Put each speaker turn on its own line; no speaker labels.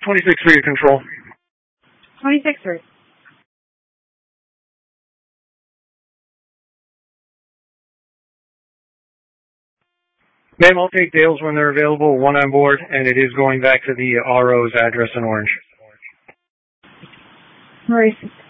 26 for your control.
26 first.
Ma'am, I'll take Dales when they're available, one on board, and it is going back to the RO's address in Orange.
Right.